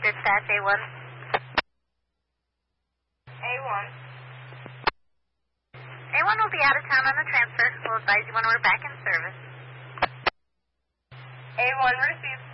dispatch A1. A1. A1 will be out of town on a transfer. We'll advise you when we're back in service. A1 received.